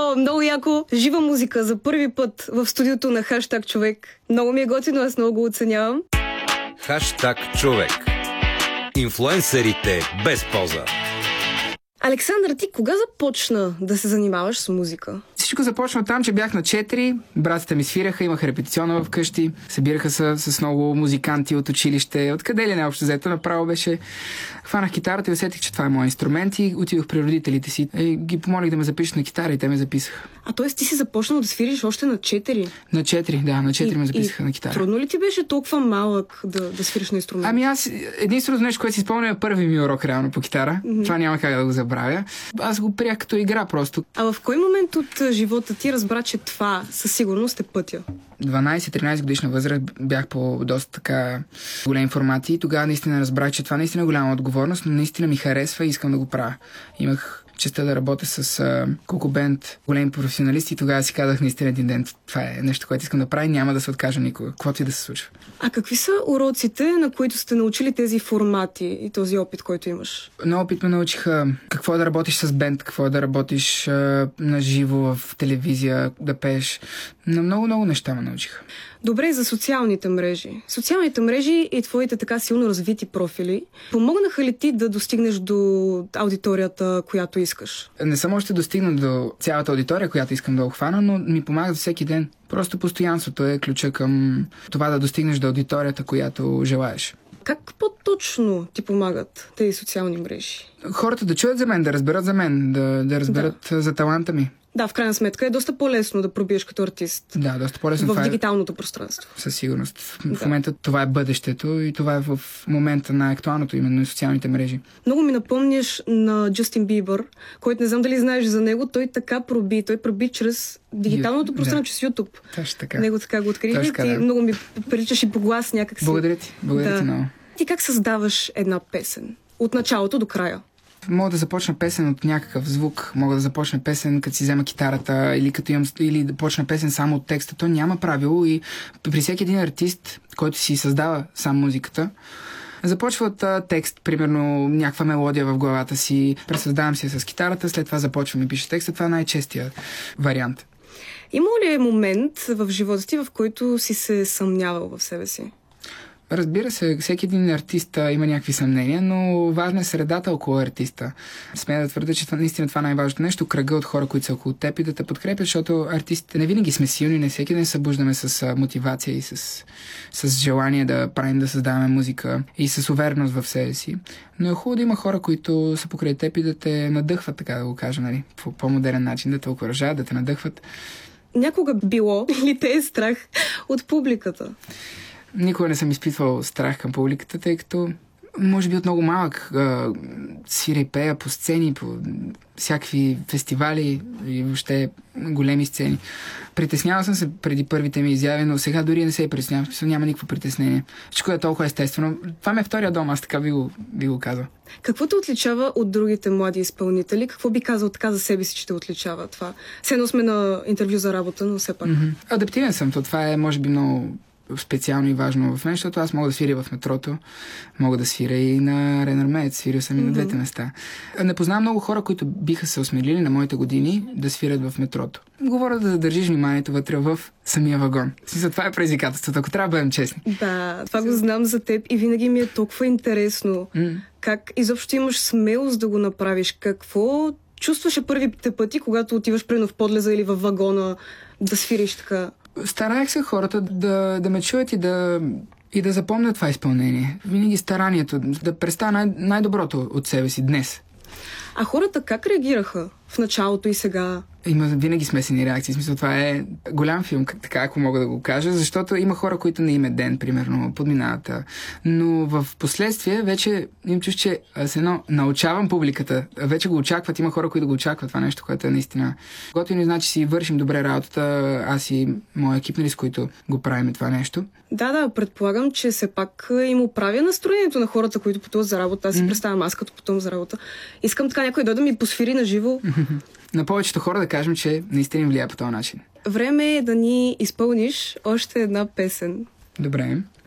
Вау, много яко. Жива музика за първи път в студиото на Хаштаг Човек. Много ми е готино, аз много го оценявам. Хаштаг Човек. Инфлуенсърите без поза. Александър, ти кога започна да се занимаваш с музика? Всичко започна там, че бях на 4, братята ми свираха, имаха репетиционна вкъщи, събираха се с много музиканти от училище, откъде ли не общо взето, направо беше. Хванах китарата и усетих, че това е моят инструмент и отидох при родителите си и ги помолих да ме запишат на китара и те ме записаха. А т.е. ти си започнал да свириш още на 4? На 4, да, на 4 ме записаха на китара. Трудно ли ти беше толкова малък да свириш на инструмент? Ами аз единственото нещо, което си спомня е първи ми урок реално по китара. Това няма как да го забравя. Аз го приех като игра просто. А в кой момент от живота ти разбра, че това със сигурност е пътя? 12-13 годишна възраст бях по доста така големи формати и тогава наистина разбрах, че това наистина е голяма отговорност, но наистина ми харесва и искам да го правя. Имах честта да работя с Кукубенд, големи професионалисти и тогава си казах наистина един ден, това е нещо, което искам да правя и няма да се откажа никога, каквото и да се случва. А какви са уроците, на които сте научили тези формати и този опит, който имаш? На опит ме научиха какво е да работиш с бенд, какво е да работиш на живо в телевизия, да пееш. На много неща ме научиха. Добре, за социалните мрежи. Социалните мрежи и твоите така силно развити профили помогнаха ли ти да достигнеш до аудиторията, която искаш? Не съм още достигнал до цялата аудитория, която искам да обхвана, но ми помагат всеки ден. Просто постоянството е ключа към това да достигнеш до аудиторията, която желаеш. Как по-точно ти помагат тези социални мрежи? Хората да чуят за мен, да разберат за мен, да разберат за таланта ми. Да, в крайна сметка е доста по-лесно да пробиеш като артист. Да, доста по-лесно. В дигиталното пространство. Със сигурност. В момента това е бъдещето и това е в момента на актуалното, именно и социалните мрежи. Много ми напомняш на Джастин Бибър, който не знам дали знаеш за него, той проби чрез дигиталното пространство, чрез YouTube. Точно така. Него така го открих и много ми приличаш и по глас някакси. Благодаря ти много. Ти как създаваш една песен? От началото до края? Мога да започна песен от някакъв звук, мога да започна песен като си взема китарата или да почна песен само от текста. То няма правило и при всеки един артист, който си създава сам музиката, започва от текст, примерно някаква мелодия в главата си, пресъздавам си с китарата, след това започвам и пиша текста. Това е най-честия вариант. Има ли момент в живота ти, в който си се съмнявал в себе си? Разбира се, всеки един артист има някакви съмнения, но важна е средата около артиста. Смея да твърда, че наистина това е най-важното нещо, кръга от хора, които са около теб и да те подкрепят, защото артистите не винаги сме силни, не всеки ден събуждаме с мотивация и с желание да правим, да създаваме музика и с увереност в себе си. Но е хубаво да има хора, които са покрай теб и да те надъхват, така да го кажа, нали? По по-модерен начин, да те окуражават, да те надъхват. Някога било или те е страх от публиката? Никога не съм изпитвал страх към публиката, тъй като може би от много малък свиря и пея по сцени, по всякакви фестивали и въобще големи сцени. Притеснявал съм се преди първите ми изяви, но сега дори не се притеснявам, няма никакво притеснение. Всичко е толкова естествено. Това ми е втория дом, аз така би го казал. Какво те отличава от другите млади изпълнители? Какво би казал така за себе си, че те отличава това? Все едно сме на интервю за работа, но все пак. Адаптивен съм, това е може би много специално и важно в мен, защото аз мога да свиря в метрото, мога да свиря и на Ренърмеец, свиря съм и на двете места. Не познавам много хора, които биха се осмелили на моите години да свирят в метрото. Говоря да задържиш вниманието вътре в самия вагон. Това е предизвикателството, ако трябва да бъдем честни. Да, това го знам за теб и винаги ми е толкова интересно. Как изобщо имаш смелост да го направиш? Какво чувстваше първите пъти, когато отиваш прено в подлеза или във вагона да свириш така? Стараех се хората да ме чуят и да запомнят това изпълнение. Винаги старанието да представя най-доброто от себе си днес. А хората как реагираха в началото и сега? Има винаги смесени реакции. В смисъл, това е голям филм, така ако мога да го кажа, защото има хора, които не им е ден, примерно, подминават. Но в последствие вече им чуш, че едно научавам публиката. Вече го очакват. Има хора, които го очакват. Това нещо, което е наистина готино, значи си вършим добре работата. Аз и моя екип, с които го правим това нещо. Да, предполагам, че все пак им оправя настроението на хората, които пътуват за работа. Аз си представям аз като пътувам за работа. Искам така някой да ми посвири на живо. На повечето хора да кажем, че наистина им влияе по този начин. Време е да ни изпълниш още една песен. Добре.